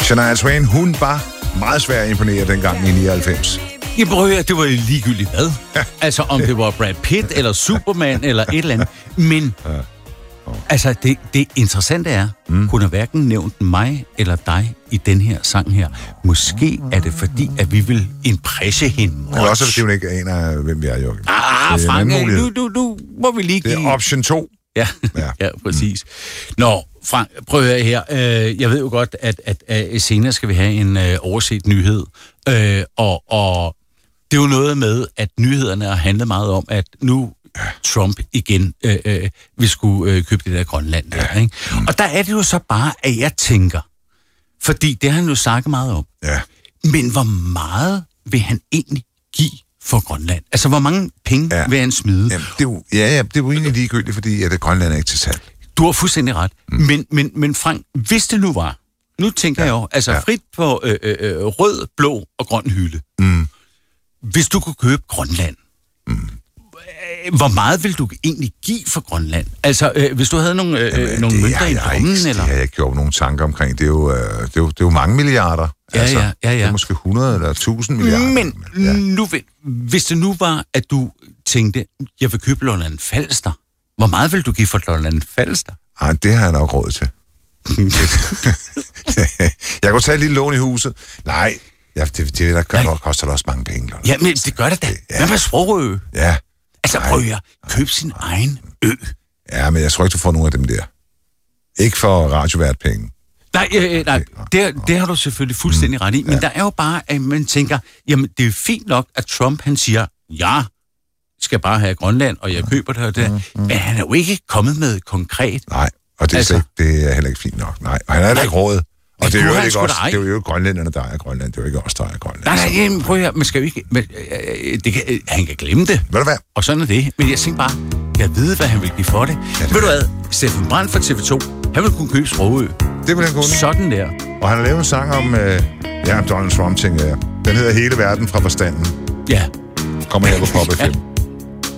Shania Twain, hun var meget svær at imponere dengang i 99. Jeg prøver, det var ligegyldigt hvad. Altså, om det var Brad Pitt, eller Superman, eller et eller andet. Men, altså, det interessante er, hun har hverken nævnt mig eller dig i den her sang her. Måske er det fordi, at vi vil impresse hende. Eller også fordi hun ikke aner, hvem vi er, Joachim. Frank, nu må vi lige give... Det er option 2. Ja, præcis. Nå, Frank, prøv at høre her. Jeg ved jo godt, at senere skal vi have en overset nyhed. Og det er jo noget med, at nyhederne har handlet meget om, at nu Trump igen vil skulle købe det der Grønland der, ikke? Og der er det jo så bare, at jeg tænker, fordi det har han jo sagt meget om, men hvor meget vil han egentlig give for Grønland? Altså, hvor mange penge vil han smide? Jamen, det er jo egentlig ligegyldigt, fordi at Grønland er ikke til salg. Du har fuldstændig ret. Men Frank, hvis det nu var, nu tænker jeg jo, altså frit på rød, blå og grøn hylde. Hvis du kunne købe Grønland, hvor meget vil du egentlig give for Grønland? Altså, hvis du havde nogle mønter i dommen, eller? Det har jeg ikke gjort nogen tanker omkring. Det er jo mange milliarder. Ja. Det er måske 100 eller 1000 milliarder. Men hvis det nu var, at du tænkte, jeg vil købe Lolland Falster, hvor meget vil du give for Lolland Falster? Ej, det har jeg nok råd til. Jeg kunne tage et lille lån i huset. Nej, det koster da også mange penge. Ja, men det gør det da. Hvad med Sprogø? Ja. Altså, prøv at købe sin egen ø. Ja, men jeg tror ikke, du får nogen af dem der. Ikke for radioværtpenge. Nej, det har du selvfølgelig fuldstændig ret i. Men der er jo bare, at man tænker, jamen, det er fint nok, at Trump, han siger, jeg skal bare have Grønland, og jeg køber det og det. Men han er jo ikke kommet med konkret. Nej, og det er heller ikke fint nok. Nej, og han er heller ikke råd. Og det er jo ikke også, det er jo grønlænderne, der er Grønland. Det er jo ikke os, der er Grønland. Nej, prøv at høre, man skal jo ikke... han kan glemme det. Ved du hvad? Og sådan er det. Men jeg tænker bare, jeg ved, hvad han vil give for det. Ved du hvad? Steffen Brandt fra TV2, han vil kunne købe Sprogø. Det vil han kunne. Sådan der. Og han har lavet en sang om Donald Trump, tænker jeg. Den hedder Hele verden fra forstanden. Ja. Kommer her på Pop FM.